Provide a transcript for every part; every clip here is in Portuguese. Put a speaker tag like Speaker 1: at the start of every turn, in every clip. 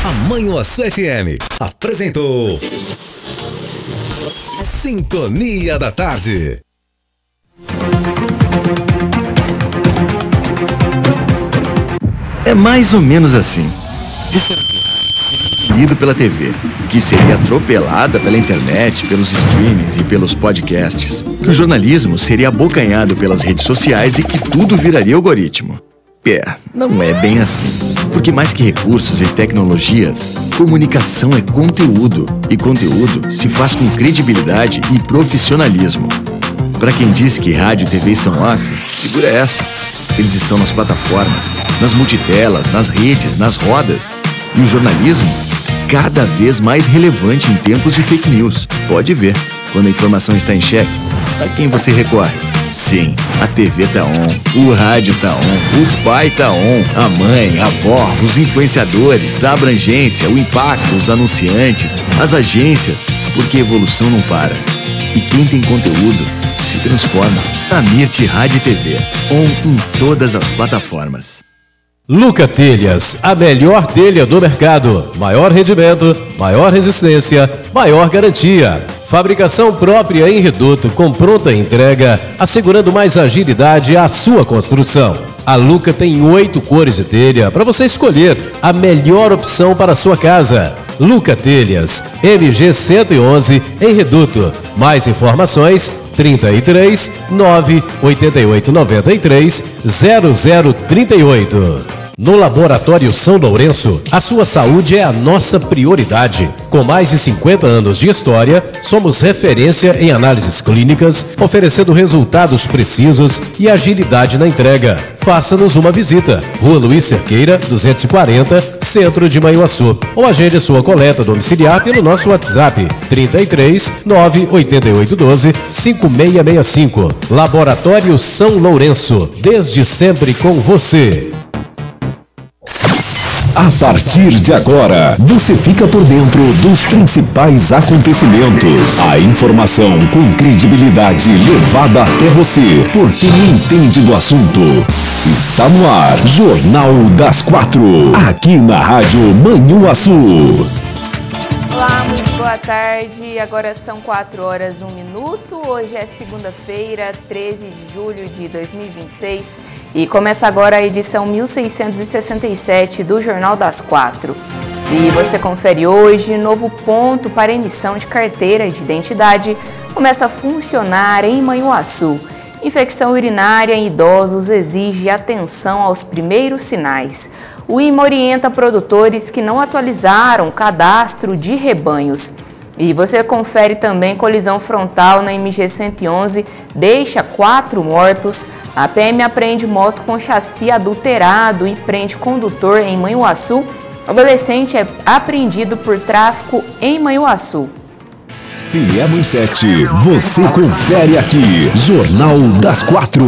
Speaker 1: A Manhuaçu FM apresentou Sintonia da Tarde.
Speaker 2: É mais ou menos assim. Disseram que o rádio seria engolido pela TV, que seria atropelada pela internet, pelos streamings e pelos podcasts, que o jornalismo seria abocanhado pelas redes sociais e que tudo viraria algoritmo. Não é bem assim. Porque mais que recursos e tecnologias, comunicação é conteúdo. E conteúdo se faz com credibilidade e profissionalismo. Para quem diz que rádio e TV estão off, segura essa. Eles estão nas plataformas, nas multitelas, nas redes, nas rodas. E o jornalismo, cada vez mais relevante em tempos de fake news. Pode ver, quando a informação está em xeque, a quem você recorre? Sim, a TV tá on, o rádio tá on, o pai tá on, a mãe, a avó, os influenciadores, a abrangência, o impacto, os anunciantes, as agências, porque a evolução não para. E quem tem conteúdo se transforma. A Mirti Rádio e TV, on em todas as plataformas.
Speaker 3: Luca Telhas, a melhor telha do mercado. Maior rendimento, maior resistência, maior garantia. Fabricação própria em reduto com pronta entrega, assegurando mais agilidade à sua construção. A Luca tem 8 cores de telha para você escolher a melhor opção para a sua casa. Luca Telhas, MG 111 em reduto. Mais informações 33 988 93 0038. No Laboratório São Lourenço, a sua saúde é a nossa prioridade. Com mais de 50 anos de história, somos referência em análises clínicas, oferecendo resultados precisos e agilidade na entrega. Faça-nos uma visita. Rua Luiz Cerqueira, 240, Centro de Manhuaçu. Ou agende sua coleta domiciliar pelo nosso WhatsApp 33 988 12 5665. Laboratório São Lourenço, desde sempre com você.
Speaker 4: A partir de agora, você fica por dentro dos principais acontecimentos. A informação com credibilidade levada até você, por quem entende do assunto. Está no ar, Jornal das 4, aqui na Rádio Manhuaçu.
Speaker 5: Olá, muito boa tarde. Agora são 4 horas e 1 minuto. Hoje é segunda-feira, 13 de julho de 2026. E começa agora a edição 1667 do Jornal das 4. E você confere hoje, novo ponto para emissão de carteira de identidade começa a funcionar em Manhuaçu. Infecção urinária em idosos exige atenção aos primeiros sinais. O IMA orienta produtores que não atualizaram o cadastro de rebanhos. E você confere também colisão frontal na MG 111, deixa 4 mortos. A PM apreende moto com chassi adulterado e prende condutor em Manhuaçu. Adolescente é apreendido por tráfico em Manhuaçu.
Speaker 4: Se é manchete, você confere aqui, Jornal das 4.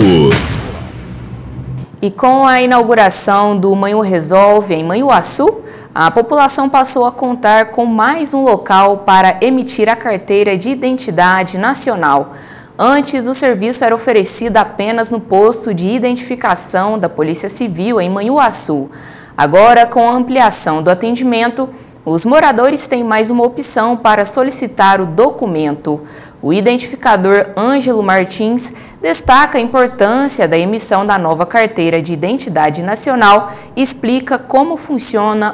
Speaker 5: E com a inauguração do Manhu Resolve em Manhuaçu, a população passou a contar com mais um local para emitir a carteira de identidade nacional. Antes, o serviço era oferecido apenas no posto de identificação da Polícia Civil em Manhuaçu. Agora, com a ampliação do atendimento, os moradores têm mais uma opção para solicitar o documento. O identificador Ângelo Martins destaca a importância da emissão da nova carteira de identidade nacional e explica como funciona